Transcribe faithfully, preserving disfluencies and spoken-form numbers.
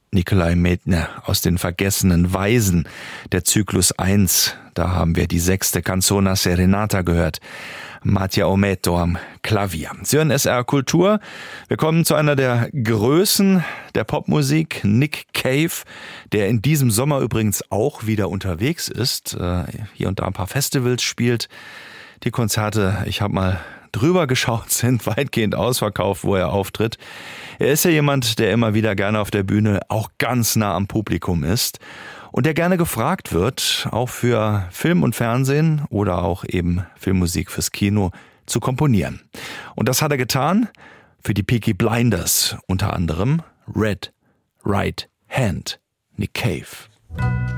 Nikolai Medtner aus den Vergessenen Weisen, der Zyklus eins. Da haben wir die sechste Canzona Serenata gehört. Mattia Ometto am Klavier. Sie hören S R Kultur. Wir kommen zu einer der Größen der Popmusik, Nick Cave, der in diesem Sommer übrigens auch wieder unterwegs ist, hier und da ein paar Festivals spielt. Die Konzerte, ich habe mal drüber geschaut, sind weitgehend ausverkauft, wo er auftritt. Er ist ja jemand, der immer wieder gerne auf der Bühne auch ganz nah am Publikum ist und der gerne gefragt wird, auch für Film und Fernsehen oder auch eben Filmmusik fürs Kino zu komponieren. Und das hat er getan für die Peaky Blinders, unter anderem Red Right Hand, Nick Cave.